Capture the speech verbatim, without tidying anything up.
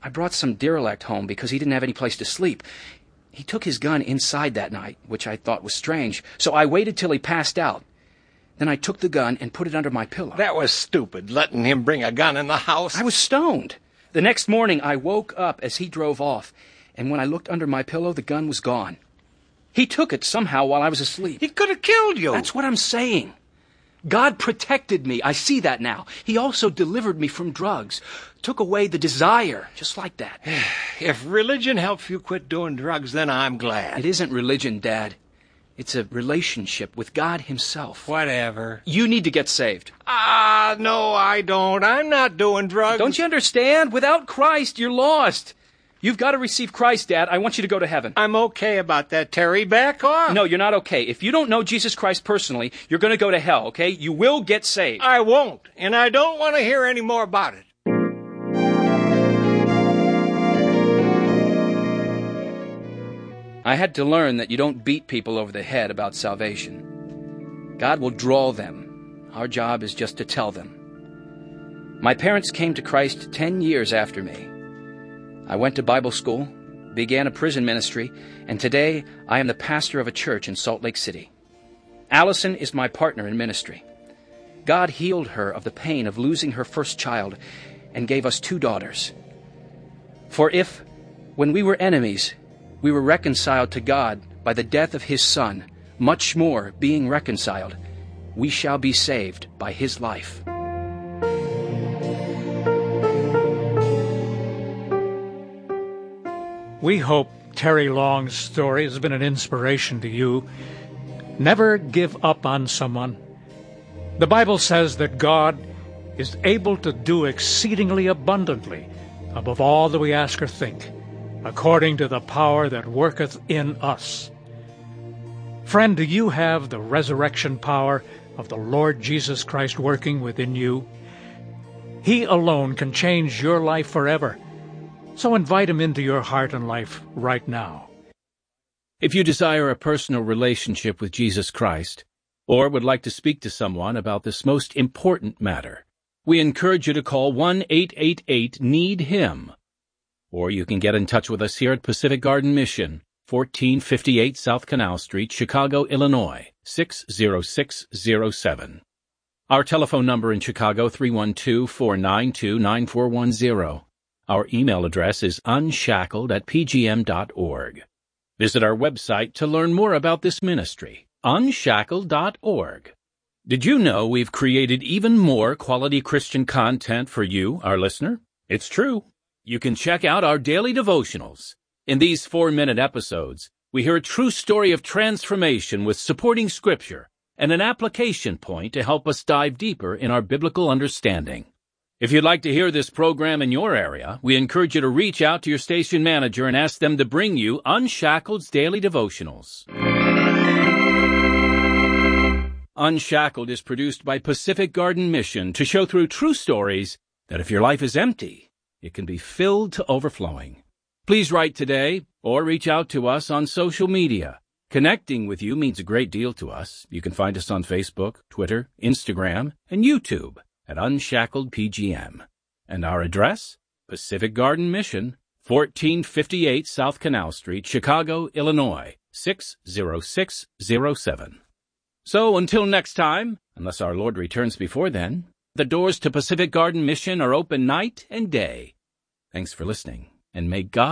I brought some derelict home because he didn't have any place to sleep. He took his gun inside that night, which I thought was strange, so I waited till he passed out. Then I took the gun and put it under my pillow. That was stupid, letting him bring a gun in the house. I was stoned. The next morning, I woke up as he drove off, and when I looked under my pillow, the gun was gone. He took it somehow while I was asleep. He could have killed you. That's what I'm saying. God protected me. I see that now. He also delivered me from drugs, took away the desire, just like that. If religion helps you quit doing drugs, then I'm glad. It isn't religion, Dad. It's a relationship with God himself. Whatever. You need to get saved. Ah, no, I don't. I'm not doing drugs. Don't you understand? Without Christ, you're lost. You've got to receive Christ, Dad. I want you to go to heaven. I'm okay about that, Terry. Back off. No, you're not okay. If you don't know Jesus Christ personally, you're going to go to hell, okay? You will get saved. I won't, and I don't want to hear any more about it. I had to learn that you don't beat people over the head about salvation. God will draw them. Our job is just to tell them. My parents came to Christ ten years after me. I went to Bible school, began a prison ministry, and today I am the pastor of a church in Salt Lake City. Allison is my partner in ministry. God healed her of the pain of losing her first child and gave us two daughters. For if, when we were enemies, we were reconciled to God by the death of his Son, much more, being reconciled, we shall be saved by his life. We hope Terry Long's story has been an inspiration to you. Never give up on someone. The Bible says that God is able to do exceedingly abundantly above all that we ask or think, according to the power that worketh in us. Friend, do you have the resurrection power of the Lord Jesus Christ working within you? He alone can change your life forever. So invite him into your heart and life right now. If you desire a personal relationship with Jesus Christ, or would like to speak to someone about this most important matter, we encourage you to call one eight eight eight need him. Or you can get in touch with us here at Pacific Garden Mission, fourteen fifty-eight South Canal Street, Chicago, Illinois, six zero six zero seven. Our telephone number in Chicago, three one two, four nine two, nine four one zero. Our email address is unshackled at p g m dot org. Visit our website to learn more about this ministry, unshackled dot org. Did you know we've created even more quality Christian content for you, our listener? It's true. You can check out our daily devotionals. In these four-minute episodes, we hear a true story of transformation with supporting scripture and an application point to help us dive deeper in our biblical understanding. If you'd like to hear this program in your area, we encourage you to reach out to your station manager and ask them to bring you Unshackled's Daily Devotionals. Unshackled is produced by Pacific Garden Mission to show through true stories that if your life is empty, it can be filled to overflowing. Please write today or reach out to us on social media. Connecting with you means a great deal to us. You can find us on Facebook, Twitter, Instagram, and YouTube at Unshackled P G M. And our address, Pacific Garden Mission, fourteen fifty-eight South Canal Street, Chicago, Illinois, six zero six zero seven. So until next time, unless our Lord returns before then, the doors to Pacific Garden Mission are open night and day. Thanks for listening, and may God